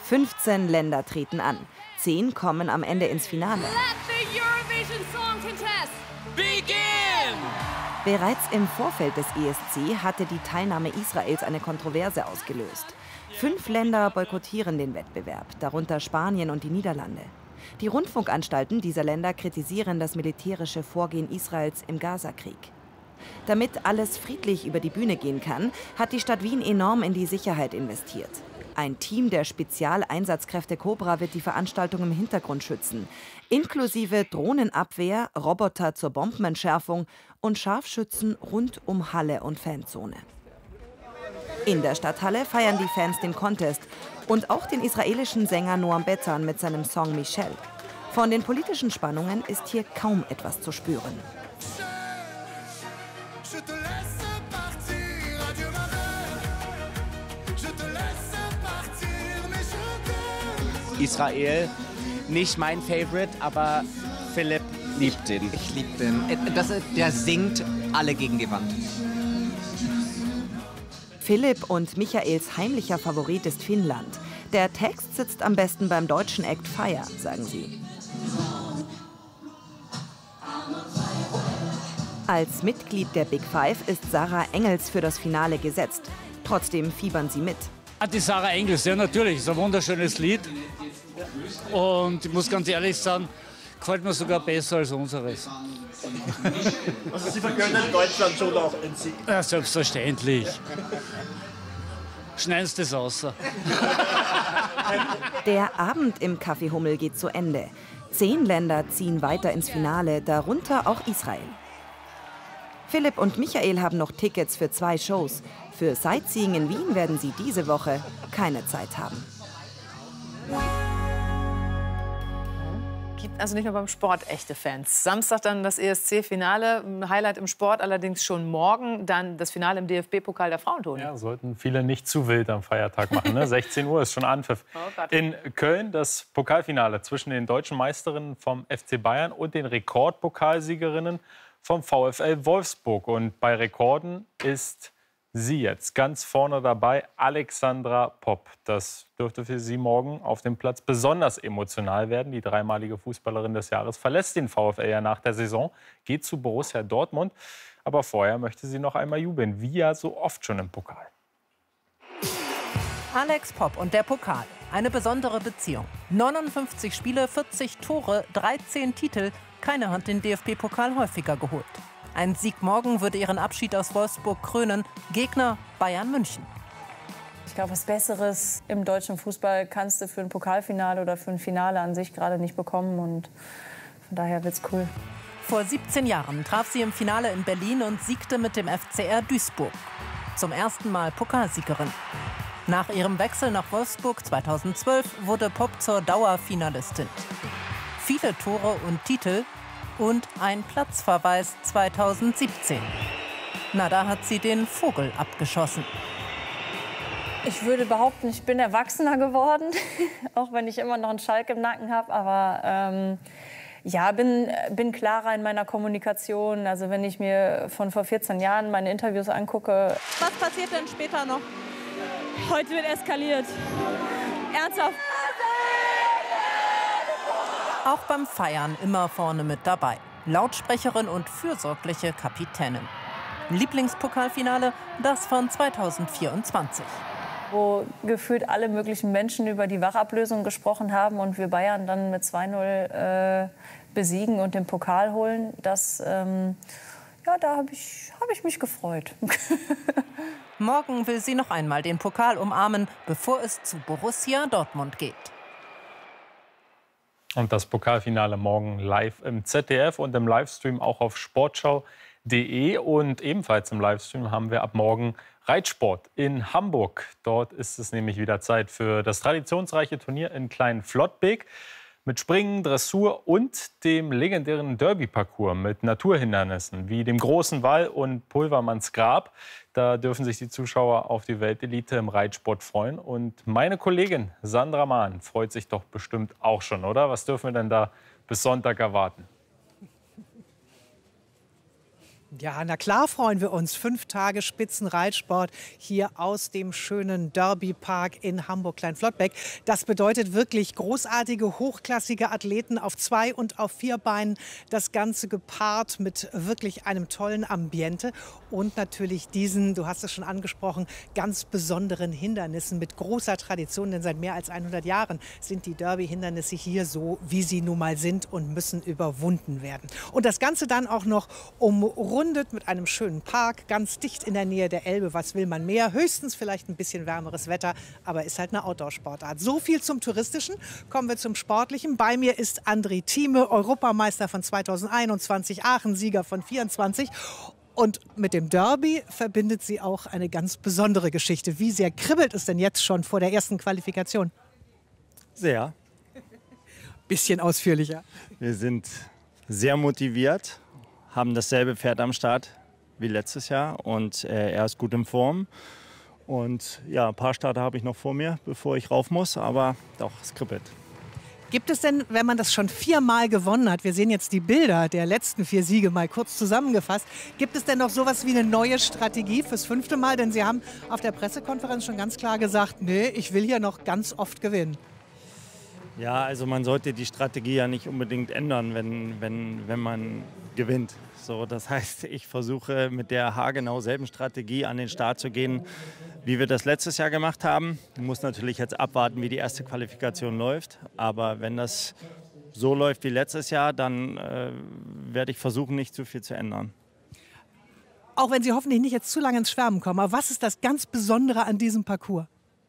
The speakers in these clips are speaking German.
15 Länder treten an. 10 kommen am Ende ins Finale. Bereits im Vorfeld des ESC hatte die Teilnahme Israels eine Kontroverse ausgelöst. 5 Länder boykottieren den Wettbewerb, darunter Spanien und die Niederlande. Die Rundfunkanstalten dieser Länder kritisieren das militärische Vorgehen Israels im Gazakrieg. Damit alles friedlich über die Bühne gehen kann, hat die Stadt Wien enorm in die Sicherheit investiert. Ein Team der Spezialeinsatzkräfte Cobra wird die Veranstaltung im Hintergrund schützen, inklusive Drohnenabwehr, Roboter zur Bombenentschärfung und Scharfschützen rund um Halle und Fanzone. In der Stadthalle feiern die Fans den Contest und auch den israelischen Sänger Noam Betan mit seinem Song Michelle. Von den politischen Spannungen ist hier kaum etwas zu spüren. Israel, nicht mein Favorite, aber Philipp liebt den. Ich liebe den. Der singt alle gegen die Wand. Philipp und Michaels heimlicher Favorit ist Finnland. Der Text sitzt am besten beim deutschen Act Fire, sagen sie. Als Mitglied der Big Five ist Sarah Engels für das Finale gesetzt. Trotzdem fiebern sie mit. Die Sarah Engels, ja natürlich, ist ein wunderschönes Lied. Und ich muss ganz ehrlich sagen, gefällt mir sogar besser als unseres. Also Sie vergönnen Deutschland schon auch den Sieg? Ja, selbstverständlich. Schneiden Sie das aus. Der Abend im Café Hummel geht zu Ende. 10 Länder ziehen weiter ins Finale, darunter auch Israel. Philipp und Michael haben noch Tickets für 2 Shows. Für Sightseeing in Wien werden sie diese Woche keine Zeit haben. Gibt also nicht nur beim Sport echte Fans. Samstag dann das ESC-Finale, Highlight im Sport allerdings schon morgen, dann das Finale im DFB-Pokal der Frauen, Toni. Ja, sollten viele nicht zu wild am Feiertag machen. Ne? 16 Uhr ist schon Anpfiff. In Köln das Pokalfinale zwischen den deutschen Meisterinnen vom FC Bayern und den Rekordpokalsiegerinnen vom VfL Wolfsburg. Und bei Rekorden ist sie jetzt ganz vorne dabei, Alexandra Popp. Das dürfte für sie morgen auf dem Platz besonders emotional werden. Die dreimalige Fußballerin des Jahres verlässt den VfL ja nach der Saison, geht zu Borussia Dortmund. Aber vorher möchte sie noch einmal jubeln, wie ja so oft schon im Pokal. Alex Popp und der Pokal. Eine besondere Beziehung. 59 Spiele, 40 Tore, 13 Titel. Keiner hat den DFB-Pokal häufiger geholt. Ein Sieg morgen würde ihren Abschied aus Wolfsburg krönen. Gegner Bayern München. Ich glaube, was Besseres im deutschen Fußball kannst du für ein Pokalfinale oder für ein Finale an sich gerade nicht bekommen. Und von daher wird's cool. Vor 17 Jahren traf sie im Finale in Berlin und siegte mit dem FCR Duisburg. Zum ersten Mal Pokalsiegerin. Nach ihrem Wechsel nach Wolfsburg 2012 wurde Popp zur Dauerfinalistin. Viele Tore und Titel und ein Platzverweis 2017. Na, da hat sie den Vogel abgeschossen. Ich würde behaupten, ich bin erwachsener geworden, auch wenn ich immer noch einen Schalk im Nacken habe. Aber ja, bin klarer in meiner Kommunikation. Also wenn ich mir von vor 14 Jahren meine Interviews angucke. Was passiert denn später noch? Heute wird eskaliert. Ernsthaft. Auch beim Feiern immer vorne mit dabei. Lautsprecherin und fürsorgliche Kapitänin. Lieblingspokalfinale, das von 2024. Wo gefühlt alle möglichen Menschen über die Wachablösung gesprochen haben und wir Bayern dann mit 2-0 besiegen und den Pokal holen. Das, ja, da hab ich mich gefreut. Morgen will sie noch einmal den Pokal umarmen, bevor es zu Borussia Dortmund geht. Und das Pokalfinale morgen live im ZDF und im Livestream auch auf sportschau.de. Und ebenfalls im Livestream haben wir ab morgen Reitsport in Hamburg. Dort ist es nämlich wieder Zeit für das traditionsreiche Turnier in Klein-Flottbek. Mit Springen, Dressur und dem legendären Derby-Parcours mit Naturhindernissen wie dem Großen Wall und Pulvermanns Grab. Da dürfen sich die Zuschauer auf die Weltelite im Reitsport freuen. Und meine Kollegin Sandra Mahn freut sich doch bestimmt auch schon, oder? Was dürfen wir denn da bis Sonntag erwarten? Ja, na klar freuen wir uns. 5 Tage Spitzenreitsport hier aus dem schönen Derby-Park in Hamburg-Kleinflottbeck. Das bedeutet wirklich großartige, hochklassige Athleten auf 2 und auf 4 Beinen. Das Ganze gepaart mit wirklich einem tollen Ambiente und natürlich diesen, du hast es schon angesprochen, ganz besonderen Hindernissen mit großer Tradition. Denn seit mehr als 100 Jahren sind die Derby-Hindernisse hier so, wie sie nun mal sind und müssen überwunden werden. Und das Ganze dann auch noch umrundet mit einem schönen Park, ganz dicht in der Nähe der Elbe. Was will man mehr? Höchstens vielleicht ein bisschen wärmeres Wetter, aber ist halt eine Outdoor-Sportart. So viel zum Touristischen. Kommen wir zum Sportlichen. Bei mir ist André Thieme, Europameister von 2021, Aachen-Sieger von 24. Und mit dem Derby verbindet sie auch eine ganz besondere Geschichte. Wie sehr kribbelt es denn jetzt schon vor der ersten Qualifikation? Sehr. Bisschen ausführlicher. Wir sind sehr motiviert, haben dasselbe Pferd am Start wie letztes Jahr und er ist gut in Form. Und ja, ein paar Starter habe ich noch vor mir, bevor ich rauf muss, aber doch, es kribbelt. Gibt es denn, wenn man das schon 4-mal gewonnen hat, wir sehen jetzt die Bilder der letzten 4 Siege mal kurz zusammengefasst, gibt es denn noch sowas wie eine neue Strategie fürs 5. Mal? Denn Sie haben auf der Pressekonferenz schon ganz klar gesagt, nee, ich will hier noch ganz oft gewinnen. Ja, also man sollte die Strategie ja nicht unbedingt ändern, wenn man gewinnt. So, das heißt, ich versuche mit der haargenau selben Strategie an den Start zu gehen, wie wir das letztes Jahr gemacht haben. Ich muss natürlich jetzt abwarten, wie die erste Qualifikation läuft. Aber wenn das so läuft wie letztes Jahr, dann werde ich versuchen, nicht zu viel zu ändern. Auch wenn Sie hoffentlich nicht jetzt zu lange ins Schwärmen kommen, aber was ist das ganz Besondere an diesem Parcours?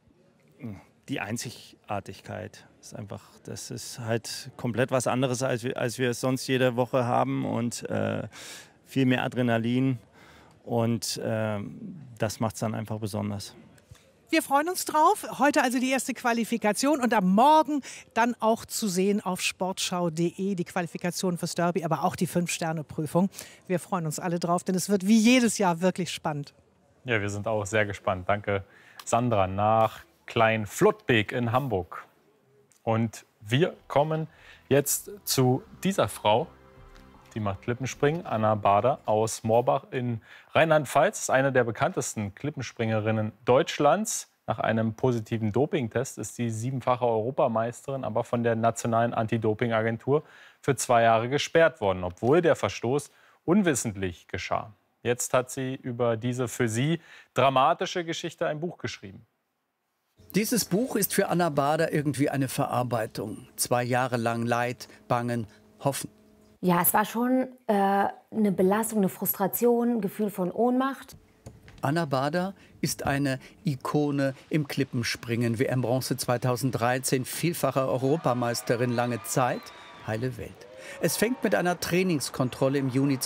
Die Einzigartigkeit ist einfach, das ist halt komplett was anderes, als wir es sonst jede Woche haben und viel mehr Adrenalin und das macht es dann einfach besonders. Wir freuen uns drauf. Heute also die erste Qualifikation und am Morgen dann auch zu sehen auf sportschau.de die Qualifikation fürs Derby, aber auch die 5-Sterne-Prüfung. Wir freuen uns alle drauf, denn es wird wie jedes Jahr wirklich spannend. Ja, wir sind auch sehr gespannt. Danke, Sandra, nach Kleinflottbeck in Hamburg. Und wir kommen jetzt zu dieser Frau, die macht Klippenspringen, Anna Bader aus Moorbach in Rheinland-Pfalz. Ist eine der bekanntesten Klippenspringerinnen Deutschlands. Nach einem positiven Dopingtest ist sie 7-fache Europameisterin, aber von der Nationalen Anti-Doping-Agentur für 2 Jahre gesperrt worden, obwohl der Verstoß unwissentlich geschah. Jetzt hat sie über diese für sie dramatische Geschichte ein Buch geschrieben. Dieses Buch ist für Anna Bader irgendwie eine Verarbeitung. 2 Jahre lang Leid, Bangen, Hoffen. Ja, es war schon eine Belastung, eine Frustration, ein Gefühl von Ohnmacht. Anna Bader ist eine Ikone im Klippenspringen. WM-Bronze 2013, vielfache Europameisterin lange Zeit, heile Welt. Es fängt mit einer Trainingskontrolle im Juni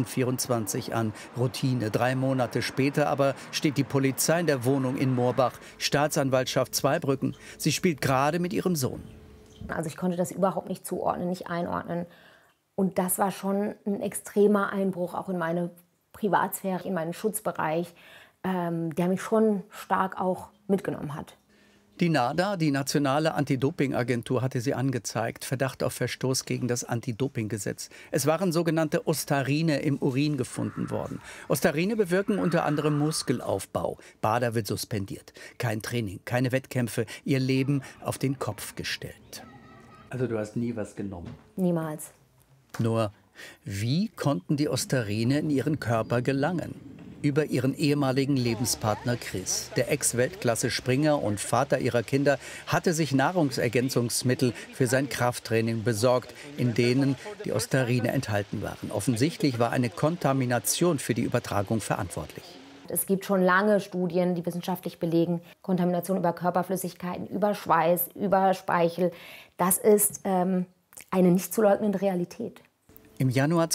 2024 an. Routine. 3 Monate später aber steht die Polizei in der Wohnung in Moorbach. Staatsanwaltschaft Zweibrücken. Sie spielt gerade mit ihrem Sohn. Also ich konnte das überhaupt nicht zuordnen, nicht einordnen. Und das war schon ein extremer Einbruch auch in meine Privatsphäre, in meinen Schutzbereich, der mich schon stark auch mitgenommen hat. Die NADA, die Nationale Anti-Doping-Agentur, hatte sie angezeigt. Verdacht auf Verstoß gegen das Anti-Doping-Gesetz. Es waren sogenannte Ostarine im Urin gefunden worden. Ostarine bewirken unter anderem Muskelaufbau. Bader wird suspendiert. Kein Training, keine Wettkämpfe, ihr Leben auf den Kopf gestellt. Also du hast nie was genommen? Niemals. Nur, wie konnten die Ostarine in ihren Körper gelangen? Über ihren ehemaligen Lebenspartner Chris. Der Ex-Weltklasse-Springer und Vater ihrer Kinder hatte sich Nahrungsergänzungsmittel für sein Krafttraining besorgt, in denen die Ostarine enthalten waren. Offensichtlich war eine Kontamination für die Übertragung verantwortlich. Es gibt schon lange Studien, die wissenschaftlich belegen, Kontamination über Körperflüssigkeiten, über Schweiß, über Speichel. Das ist eine nicht zu leugnende Realität. Im Januar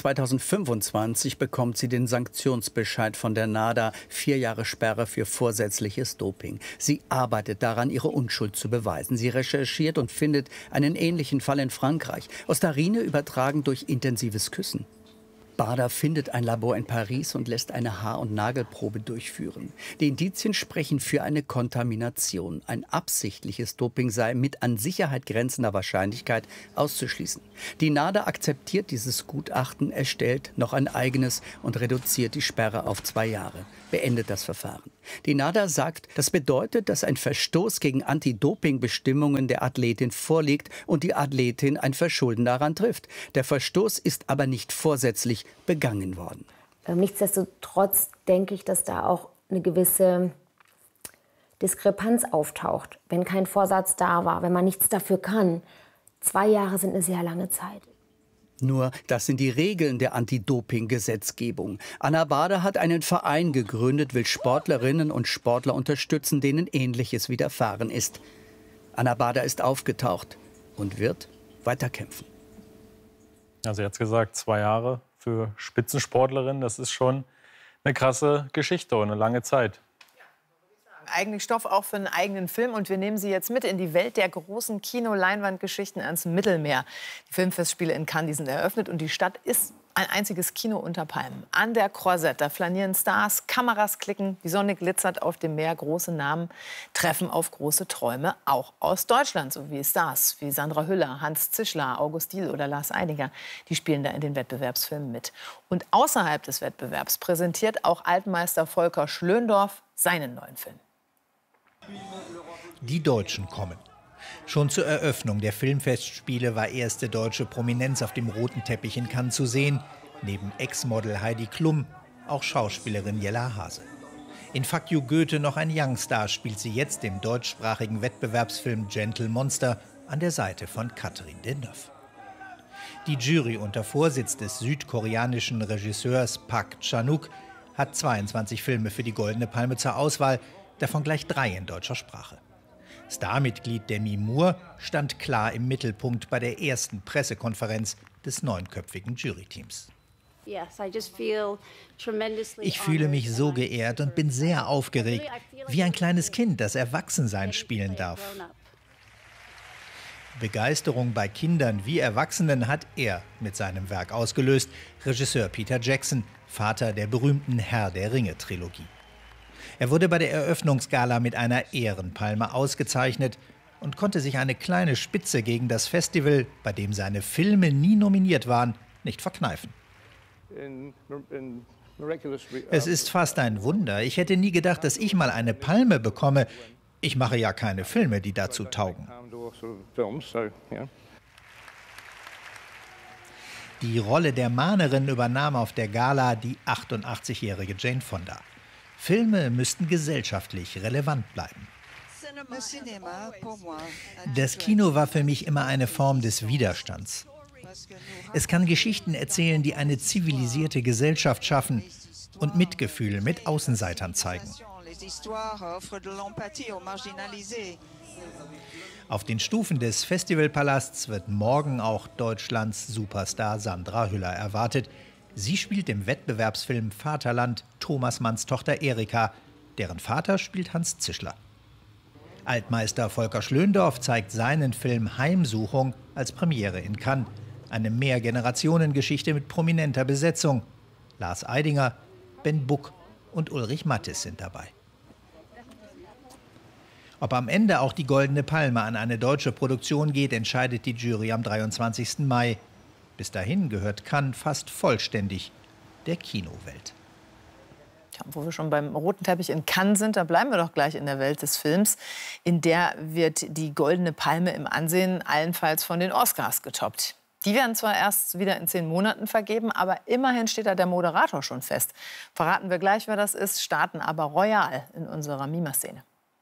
2025 bekommt sie den Sanktionsbescheid von der NADA, 4 Jahre Sperre für vorsätzliches Doping. Sie arbeitet daran, ihre Unschuld zu beweisen. Sie recherchiert und findet einen ähnlichen Fall in Frankreich. Ostarine übertragen durch intensives Küssen. Bader findet ein Labor in Paris und lässt eine Haar- und Nagelprobe durchführen. Die Indizien sprechen für eine Kontamination. Ein absichtliches Doping sei mit an Sicherheit grenzender Wahrscheinlichkeit auszuschließen. Die NADA akzeptiert dieses Gutachten, erstellt noch ein eigenes und reduziert die Sperre auf 2 Jahre. Beendet das Verfahren. Die NADA sagt, das bedeutet, dass ein Verstoß gegen Anti-Doping-Bestimmungen der Athletin vorliegt und die Athletin ein Verschulden daran trifft. Der Verstoß ist aber nicht vorsätzlich begangen worden. Nichtsdestotrotz denke ich, dass da auch eine gewisse Diskrepanz auftaucht, wenn kein Vorsatz da war, wenn man nichts dafür kann. 2 Jahre sind eine sehr lange Zeit. Nur, das sind die Regeln der Anti-Doping-Gesetzgebung. Anna Bader hat einen Verein gegründet, will Sportlerinnen und Sportler unterstützen, denen Ähnliches widerfahren ist. Anna Bader ist aufgetaucht und wird weiterkämpfen. Also jetzt gesagt, 2 Jahre für Spitzensportlerinnen, das ist schon eine krasse Geschichte und eine lange Zeit. Eigentlich Stoff auch für einen eigenen Film. Und wir nehmen Sie jetzt mit in die Welt der großen Kino-Leinwandgeschichten ans Mittelmeer. Die Filmfestspiele in Cannes, die sind eröffnet und die Stadt ist ein einziges Kino unter Palmen. An der Croisette, da flanieren Stars, Kameras klicken, die Sonne glitzert auf dem Meer, große Namen treffen auf große Träume, auch aus Deutschland, so wie Stars wie Sandra Hüller, Hans Zischler, August Diehl oder Lars Eidinger. Die spielen da in den Wettbewerbsfilmen mit. Und außerhalb des Wettbewerbs präsentiert auch Altmeister Volker Schlöndorff seinen neuen Film. Die Deutschen kommen. Schon zur Eröffnung der Filmfestspiele war erste deutsche Prominenz auf dem roten Teppich in Cannes zu sehen. Neben Ex-Model Heidi Klum auch Schauspielerin Jella Hase. In Fuck You Goethe noch ein Youngstar spielt sie jetzt im deutschsprachigen Wettbewerbsfilm Gentle Monster an der Seite von Catherine Deneuve. Die Jury unter Vorsitz des südkoreanischen Regisseurs Park Chan-wook hat 22 Filme für die Goldene Palme zur Auswahl, davon gleich 3 in deutscher Sprache. Starmitglied Demi Moore stand klar im Mittelpunkt bei der ersten Pressekonferenz des 9-köpfigen Juryteams. Ich fühle mich so geehrt und bin sehr aufgeregt, wie ein kleines Kind, das Erwachsensein spielen darf. Begeisterung bei Kindern wie Erwachsenen hat er mit seinem Werk ausgelöst, Regisseur Peter Jackson, Vater der berühmten Herr der Ringe-Trilogie. Er wurde bei der Eröffnungsgala mit einer Ehrenpalme ausgezeichnet und konnte sich eine kleine Spitze gegen das Festival, bei dem seine Filme nie nominiert waren, nicht verkneifen. Es ist fast ein Wunder. Ich hätte nie gedacht, dass ich mal eine Palme bekomme. Ich mache ja keine Filme, die dazu taugen. Die Rolle der Mahnerin übernahm auf der Gala die 88-jährige Jane Fonda. Filme müssten gesellschaftlich relevant bleiben. Das Kino war für mich immer eine Form des Widerstands. Es kann Geschichten erzählen, die eine zivilisierte Gesellschaft schaffen und Mitgefühl mit Außenseitern zeigen. Auf den Stufen des Festivalpalasts wird morgen auch Deutschlands Superstar Sandra Hüller erwartet. Sie spielt im Wettbewerbsfilm Vaterland Thomas Manns Tochter Erika. Deren Vater spielt Hans Zischler. Altmeister Volker Schlöndorff zeigt seinen Film Heimsuchung als Premiere in Cannes. Eine Mehrgenerationengeschichte mit prominenter Besetzung. Lars Eidinger, Ben Buck und Ulrich Mattes sind dabei. Ob am Ende auch die Goldene Palme an eine deutsche Produktion geht, entscheidet die Jury am 23. Mai. Bis dahin gehört Cannes fast vollständig der Kinowelt. Ja, wo wir schon beim roten Teppich in Cannes sind, da bleiben wir doch gleich in der Welt des Films. In der wird die Goldene Palme im Ansehen allenfalls von den Oscars getoppt. Die werden zwar erst wieder in 10 Monaten vergeben, aber immerhin steht da der Moderator schon fest. Verraten wir gleich, wer das ist, starten aber royal in unserer Mima-Szene.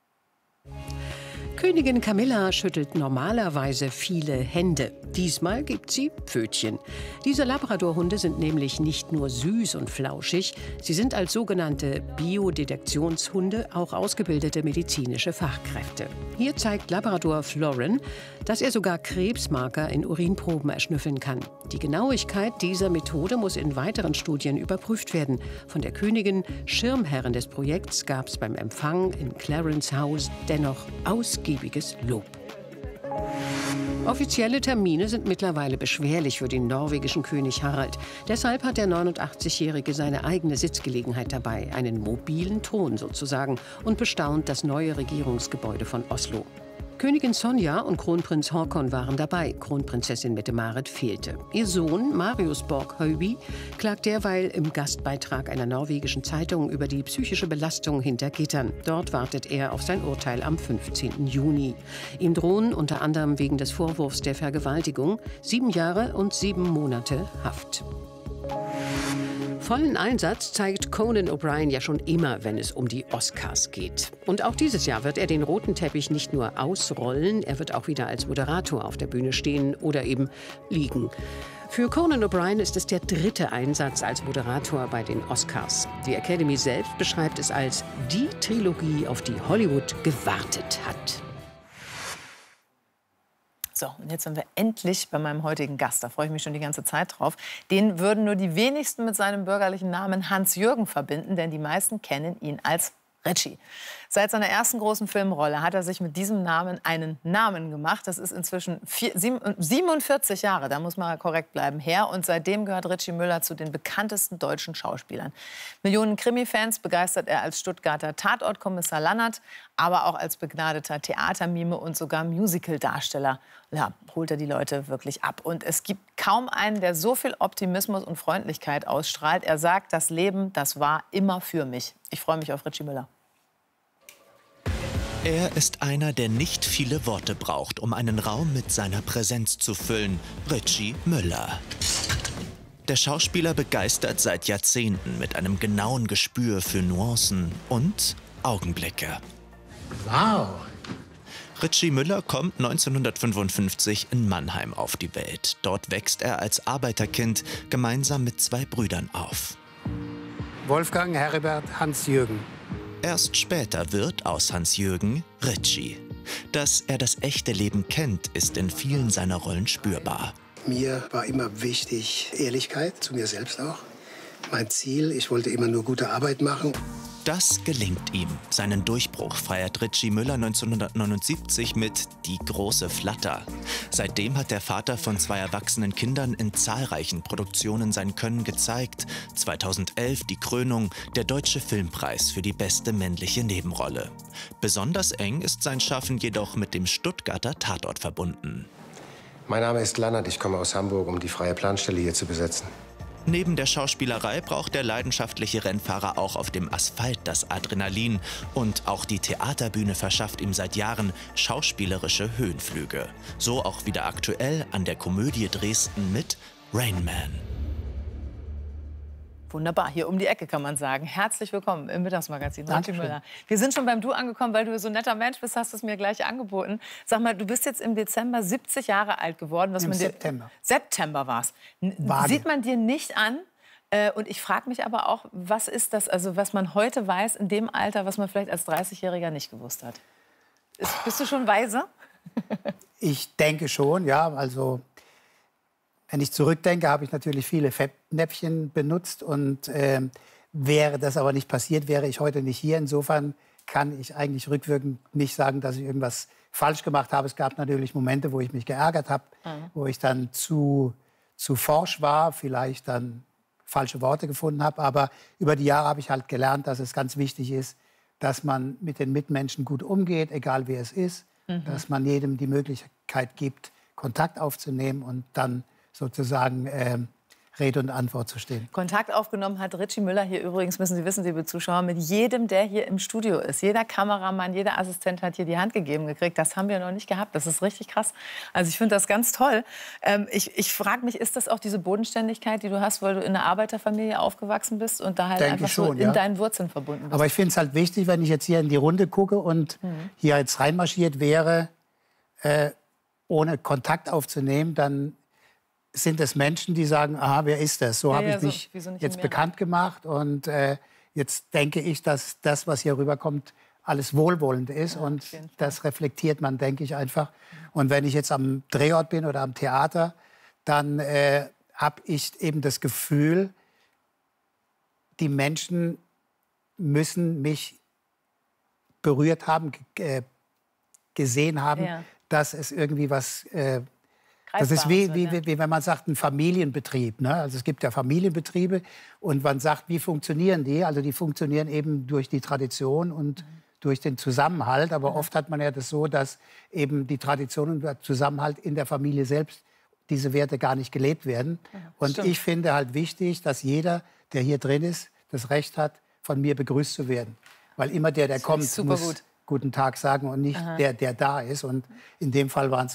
Königin Camilla schüttelt normalerweise viele Hände. Diesmal gibt sie Pfötchen. Diese Labradorhunde sind nämlich nicht nur süß und flauschig, sie sind als sogenannte Biodetektionshunde auch ausgebildete medizinische Fachkräfte. Hier zeigt Labrador Florin, dass er sogar Krebsmarker in Urinproben erschnüffeln kann. Die Genauigkeit dieser Methode muss in weiteren Studien überprüft werden. Von der Königin, Schirmherrin des Projekts, gab es beim Empfang in Clarence House dennoch ausgiebiges Lob. Offizielle Termine sind mittlerweile beschwerlich für den norwegischen König Harald. Deshalb hat der 89-Jährige seine eigene Sitzgelegenheit dabei, einen mobilen Thron sozusagen, und bestaunt das neue Regierungsgebäude von Oslo. Königin Sonja und Kronprinz Haakon waren dabei, Kronprinzessin Mette-Marit fehlte. Ihr Sohn Marius Borg-Høiby klagt derweil im Gastbeitrag einer norwegischen Zeitung über die psychische Belastung hinter Gittern. Dort wartet er auf sein Urteil am 15. Juni. Ihm drohen unter anderem wegen des Vorwurfs der Vergewaltigung 7 Jahre und 7 Monate Haft. Vollen Einsatz zeigt Conan O'Brien ja schon immer, wenn es um die Oscars geht. Und auch dieses Jahr wird er den roten Teppich nicht nur ausrollen, er wird auch wieder als Moderator auf der Bühne stehen oder eben liegen. Für Conan O'Brien ist es der 3. Einsatz als Moderator bei den Oscars. Die Academy selbst beschreibt es als die Trilogie, auf die Hollywood gewartet hat. So, und jetzt sind wir endlich bei meinem heutigen Gast. Da freue ich mich schon die ganze Zeit drauf. Den würden nur die wenigsten mit seinem bürgerlichen Namen Hans-Jürgen verbinden, denn die meisten kennen ihn als Ritchie. Seit seiner ersten großen Filmrolle hat er sich mit diesem Namen einen Namen gemacht. Das ist inzwischen 47 Jahre, da muss man korrekt bleiben, her. Und seitdem gehört Ritchie Müller zu den bekanntesten deutschen Schauspielern. Millionen Krimi-Fans begeistert er als Stuttgarter Tatortkommissar Lannert, aber auch als begnadeter Theatermime und sogar Musical-Darsteller. Ja, holt er die Leute wirklich ab. Und es gibt kaum einen, der so viel Optimismus und Freundlichkeit ausstrahlt. Er sagt, das Leben, das war immer für mich. Ich freue mich auf Ritchie Müller. Er ist einer, der nicht viele Worte braucht, um einen Raum mit seiner Präsenz zu füllen. Ritchie Müller. Der Schauspieler begeistert seit Jahrzehnten mit einem genauen Gespür für Nuancen und Augenblicke. Wow! Ritchie Müller kommt 1955 in Mannheim auf die Welt. Dort wächst er als Arbeiterkind gemeinsam mit 2 Brüdern auf. Wolfgang, Heribert, Hans-Jürgen. Erst später wird aus Hans-Jürgen Ritchie. Dass er das echte Leben kennt, ist in vielen seiner Rollen spürbar. Mir war immer wichtig Ehrlichkeit, zu mir selbst auch. Mein Ziel, ich wollte immer nur gute Arbeit machen. Das gelingt ihm. Seinen Durchbruch feiert Ritchie Müller 1979 mit Die große Flatter. Seitdem hat der Vater von 2 erwachsenen Kindern in zahlreichen Produktionen sein Können gezeigt. 2011 die Krönung, der Deutsche Filmpreis für die beste männliche Nebenrolle. Besonders eng ist sein Schaffen jedoch mit dem Stuttgarter Tatort verbunden. Mein Name ist Lannert, ich komme aus Hamburg, um die freie Planstelle hier zu besetzen. Neben der Schauspielerei braucht der leidenschaftliche Rennfahrer auch auf dem Asphalt das Adrenalin. Und auch die Theaterbühne verschafft ihm seit Jahren schauspielerische Höhenflüge. So auch wieder aktuell an der Komödie Dresden mit Rain Man. Wunderbar, hier um die Ecke kann man sagen. Herzlich willkommen im Mittagsmagazin, Ritchie Müller. Wir sind schon beim Du angekommen, weil du so ein netter Mensch bist, hast du es mir gleich angeboten. Sag mal, du bist jetzt im Dezember 70 Jahre alt geworden. Im September. September war es. Sieht man dir nicht an. Und ich frage mich aber auch, was ist das, also was man heute weiß in dem Alter, was man vielleicht als 30-Jähriger nicht gewusst hat? Bist du schon weise? Ich denke schon, ja. Also, wenn ich zurückdenke, habe ich natürlich viele Fettnäpfchen benutzt. Und wäre das aber nicht passiert, wäre ich heute nicht hier. Insofern kann ich eigentlich rückwirkend nicht sagen, dass ich irgendwas falsch gemacht habe. Es gab natürlich Momente, wo ich mich geärgert habe, wo ich dann zu forsch war, vielleicht dann falsche Worte gefunden habe. Aber über die Jahre habe ich halt gelernt, dass es ganz wichtig ist, dass man mit den Mitmenschen gut umgeht, egal wer es ist. Dass man jedem die Möglichkeit gibt, Kontakt aufzunehmen und dann sozusagen Rede und Antwort zu stehen. Kontakt aufgenommen hat Ritchie Müller hier übrigens, müssen Sie wissen, liebe Zuschauer, mit jedem, der hier im Studio ist. Jeder Kameramann, jeder Assistent hat hier die Hand gegeben gekriegt. Das haben wir noch nicht gehabt. Das ist richtig krass. Also ich finde das ganz toll. Ich frage mich, ist das auch diese Bodenständigkeit, die du hast, weil du in einer Arbeiterfamilie aufgewachsen bist und da halt einfach so in deinen Wurzeln verbunden bist? Aber ich finde es halt wichtig, wenn ich jetzt hier in die Runde gucke und hier jetzt reinmarschiert wäre, ohne Kontakt aufzunehmen, dann sind es Menschen, die sagen, aha, wer ist das? So habe ich mich jetzt bekannt gemacht. Und jetzt denke ich, dass das, was hier rüberkommt, alles wohlwollend ist. Und das reflektiert man, denke ich, einfach. Und wenn ich jetzt am Drehort bin oder am Theater, dann habe ich eben das Gefühl, die Menschen müssen mich berührt haben, gesehen haben, dass es irgendwie was Das ist wie wenn man sagt, ein Familienbetrieb. Ne? Also es gibt ja Familienbetriebe und man sagt, wie funktionieren die? Also die funktionieren eben durch die Tradition und durch den Zusammenhalt. Aber oft hat man ja das so, dass eben die Tradition und der Zusammenhalt in der Familie selbst, diese Werte gar nicht gelebt werden. Und ich finde halt wichtig, dass jeder, der hier drin ist, das Recht hat, von mir begrüßt zu werden. Weil immer der kommt, muss guten Tag sagen und nicht der da ist. Und in dem Fall waren es